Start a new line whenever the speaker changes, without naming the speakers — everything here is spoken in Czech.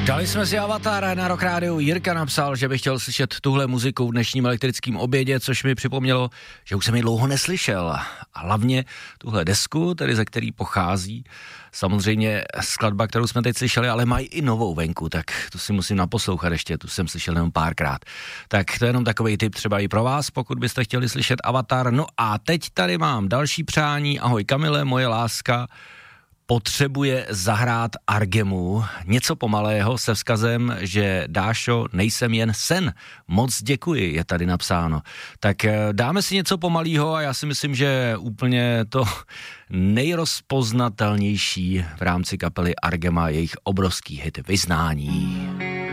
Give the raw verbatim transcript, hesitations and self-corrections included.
Dali jsme si Avatar na Rock Rádiu. Jirka napsal, že by chtěl slyšet tuhle muziku v dnešním elektrickém obědě, což mi připomnělo, že už jsem ji dlouho neslyšel. A hlavně tuhle desku, tedy ze který pochází samozřejmě skladba, kterou jsme teď slyšeli, ale mají i novou venku, tak tu si musím naposlouchat ještě, tu jsem slyšel jenom párkrát. Tak to je jenom takovej tip třeba i pro vás, pokud byste chtěli slyšet Avatar. No a teď tady mám další přání. Ahoj Kamile, moje láska potřebuje zahrát Argemu, něco pomalého se vzkazem, že Dášo, nejsem jen sen. Moc děkuji, je tady napsáno. Tak dáme si něco pomalého a já si myslím, že úplně to nejrozpoznatelnější v rámci kapely Argema, jejich obrovský hit Vyznání.